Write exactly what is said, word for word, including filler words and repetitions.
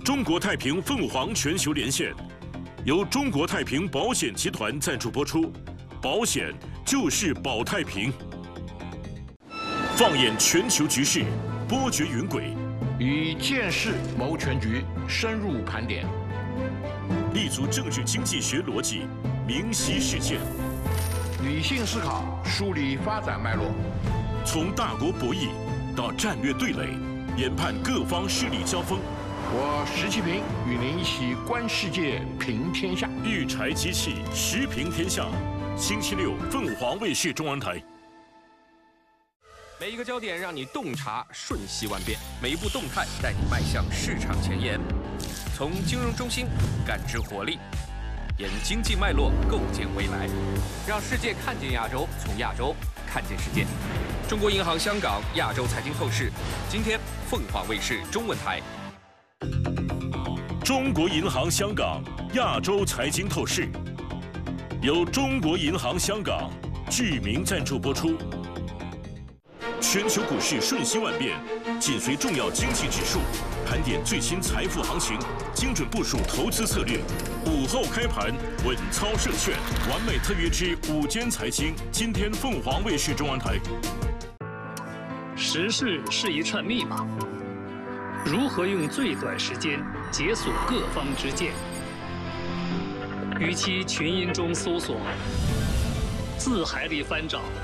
中国太平凤凰全球连线，由中国太平保险集团赞助播出。保险就是保太平。放眼全球局势，波谲云诡， 以见识谋全局，深入盘点， 立足政治经济学逻辑，明晰事件， 理性思考，梳理发展脉络， 从大国博弈到战略对垒，研判各方势力交锋。 我石其平与您一起观世界，平天下。 育才机器，时平天下。星期六，凤凰卫视中文台。 每一个焦点让你洞察瞬息万变，每一步动态带你迈向市场前沿。从金融中心感知活力，沿经济脉络构建未来，让世界看见亚洲，从亚洲看见世界。中国银行香港亚洲财经透视，今天凤凰卫视中文台。 中国银行香港亚洲财经透视，由中国银行香港具名赞助播出。全球股市瞬息万变，紧随重要经济指数，盘点最新财富行情，精准部署投资策略。午后开盘，稳操胜券，完美特约之午间财经。今天凤凰卫视中文台。 时事是一串密码，如何用最短时间解锁各方之见？与其群音中搜索，字海里翻找。